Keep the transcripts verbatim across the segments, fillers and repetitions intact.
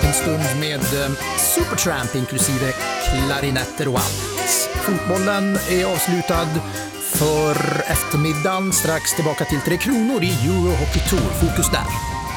En stund med eh, Supertramp inklusive klarinetter och allt. Fotbollen är avslutad för eftermiddagen. Strax tillbaka till Tre Kronor i Euro Hockey Tour. Fokus där.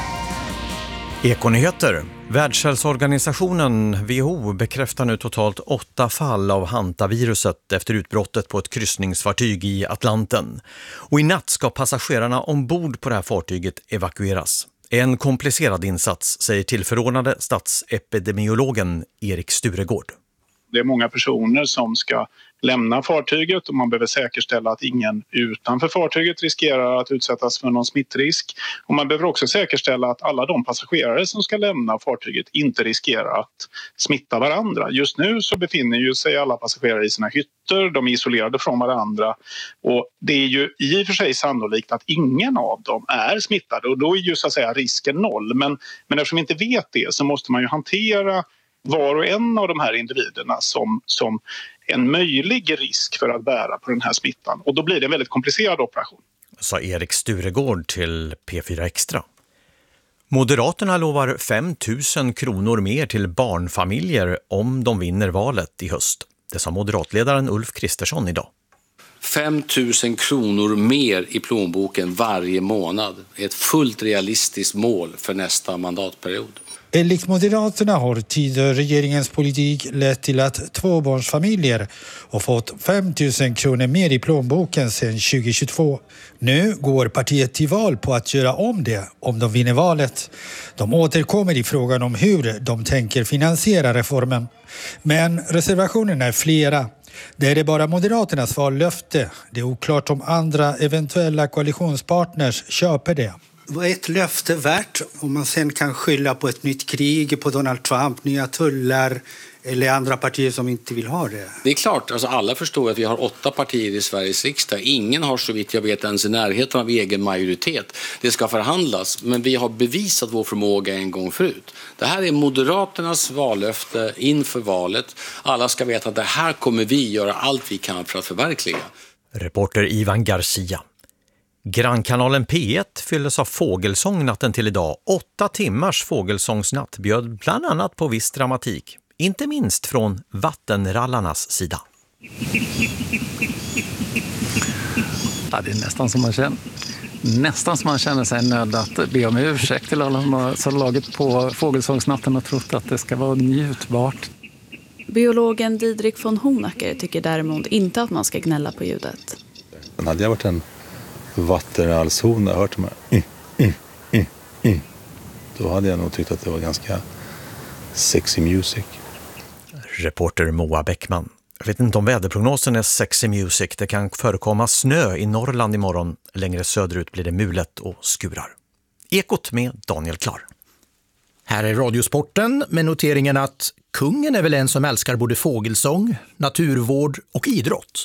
Ekonyheter. Världshälsoorganisationen W H O bekräftar nu totalt åtta fall av hantaviruset efter utbrottet på ett kryssningsfartyg i Atlanten. Och i natt ska passagerarna ombord på det här fartyget evakueras. En komplicerad insats, säger tillförordnade statsepidemiologen Erik Sturegård. Det är många personer som ska lämna fartyget och man behöver säkerställa att ingen utanför fartyget riskerar att utsättas för någon smittrisk. Och man behöver också säkerställa att alla de passagerare som ska lämna fartyget inte riskerar att smitta varandra. Just nu så befinner ju sig alla passagerare i sina hytter, de är isolerade från varandra och det är ju i och för sig sannolikt att ingen av dem är smittade och då är ju så att säga risken noll. Men, men eftersom vi inte vet det så måste man ju hantera var och en av de här individerna som, som en möjlig risk för att bära på den här smittan. Och då blir det en väldigt komplicerad operation. Sa Erik Sturegård till P fyra Extra. Moderaterna lovar fem tusen kronor mer till barnfamiljer om de vinner valet i höst. Det sa moderatledaren Ulf Kristersson idag. fem tusen kronor mer i plånboken varje månad är ett fullt realistiskt mål för nästa mandatperiod. Enligt Moderaterna har tidigare regeringens politik lett till att tvåbarnsfamiljer har fått fem tusen kronor mer i plånboken sedan tjugohundratjugotvå. Nu går partiet till val på att göra om det om de vinner valet. De återkommer i frågan om hur de tänker finansiera reformen. Men reservationerna är flera. Det är det bara Moderaternas vallöfte. Det är oklart om andra eventuella koalitionspartners köper det. Vad är ett löfte värt om man sen kan skylla på ett nytt krig, på Donald Trump, nya tullar eller andra partier som inte vill ha det? Det är klart, alltså alla förstår att vi har åtta partier i Sveriges riksdag. Ingen har så vitt jag vet ens i närheten av egen majoritet. Det ska förhandlas, men vi har bevisat vår förmåga en gång förut. Det här är Moderaternas vallöfte inför valet. Alla ska veta att det här kommer vi göra allt vi kan för att förverkliga. Reporter Ivan Garcia. Grannkanalen P ett fylldes av fågelsång natten till idag. Åtta timmars fågelsångsnatt bjöd bland annat på viss dramatik. Inte minst från vattenrallarnas sida. Ja, det är nästan som man känner, nästan som man känner sig nöjd att be om ursäkt till alla som har laget på fågelsångsnatten och trott att det ska vara njutbart. Biologen Didrik von Honacker tycker däremot inte att man ska gnälla på ljudet. Men hade jag varit en vattenrallshon och hört de här mm, mm, mm, mm, då hade jag nog tyckt att det var ganska sexy music. Reporter Moa Bäckman. Jag vet inte om väderprognosen är sexy music. Det kan förekomma snö i Norrland imorgon. Längre söderut blir det mulet och skurar. Ekot med Daniel Klar. Här är Radiosporten med noteringen att kungen är väl en som älskar både fågelsång, naturvård och idrott.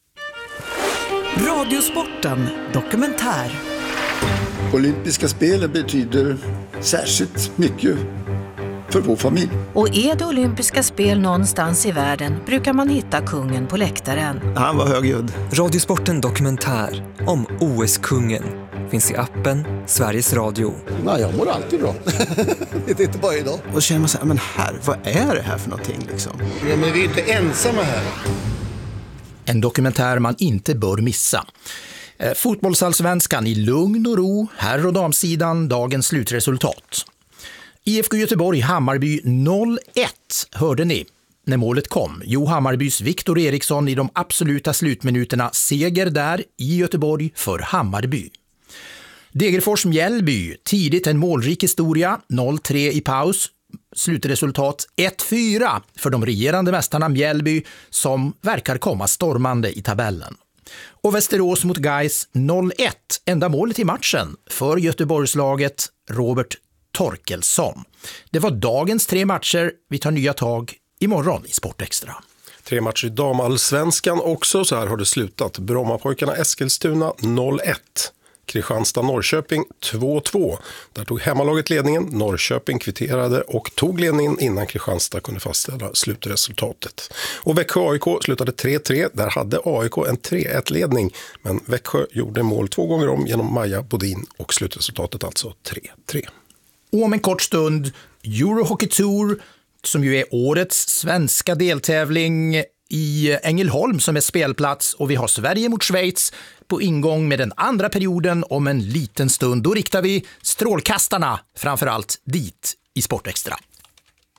Radiosporten dokumentär. Olympiska spelen betyder särskilt mycket för vår familj. Och är det olympiska spel någonstans i världen brukar man hitta kungen på läktaren. Han var högljudd. Radiosporten dokumentär om O S-kungen finns i appen Sveriges Radio. Nej, jag mår alltid bra. Det är inte bara idag. Och så känner man så här, men här, vad är det här för någonting liksom? Ja, men vi är inte ensamma här. En dokumentär man inte bör missa. Fotbollsallsvenskan i lugn och ro, herr- och damsidan, dagens slutresultat. I F K Göteborg Hammarby noll ett hörde ni när målet kom. Jo, Hammarbys Viktor Eriksson i de absoluta slutminuterna, seger där i Göteborg för Hammarby. Degerfors Mjällby, tidigt en målrik historia, noll tre i paus. Slutresultat ett fyra för de regerande mästarna Mjällby som verkar komma stormande i tabellen. Och Västerås mot Gais noll ett, enda målet i matchen för Göteborgslaget Robert Torkelsson. Det var dagens tre matcher. Vi tar nya tag imorgon i Sportextra. Tre matcher i damallsvenskan också, så här har det slutat. Brommapojkarna Eskilstuna noll ett. Kristianstad-Norrköping två två. Där tog hemmalaget ledningen, Norrköping kvitterade och tog ledningen innan Kristianstad kunde fastställa slutresultatet. Och Växjö-A I K slutade tre tre, där hade A I K en tre ett-ledning, men Växjö gjorde mål två gånger om genom Maja Bodin och slutresultatet alltså tre tre. Och om en kort stund Eurohockey Tour, som ju är årets svenska deltävling i Ängelholm som är spelplats, och vi har Sverige mot Schweiz på ingång med den andra perioden om en liten stund. Då riktar vi strålkastarna framförallt dit i Sportextra.